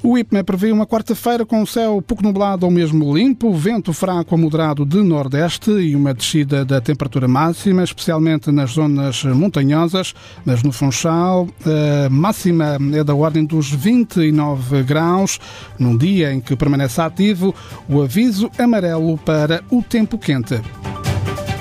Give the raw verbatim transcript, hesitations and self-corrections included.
O IPME prevê uma quarta-feira com o céu pouco nublado ou mesmo limpo, vento fraco a moderado de nordeste e uma descida da temperatura máxima, especialmente nas zonas montanhosas, mas no Funchal a máxima é da ordem dos vinte e nove graus, num dia em que permanece ativo o aviso amarelo para o tempo quente.